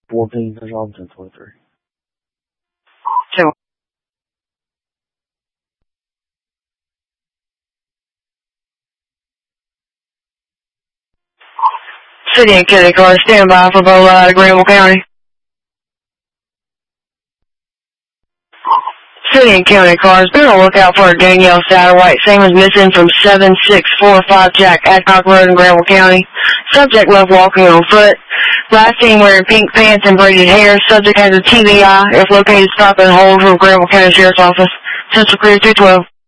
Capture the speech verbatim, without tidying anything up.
fourteen, that's Robinson, twenty-three. Two. City and county cars, stand by for Bow Line, Granville County. City and county cars, be on the lookout for a Danielle Satterwhite. Same as missing from seven six four five Jack Adcock Road in Granville County. Subject left walking on foot. Last seen wearing pink pants and braided hair. Subject has a T B I. If located, stop and hold from Granville County Sheriff's Office. Central Crew two twelve.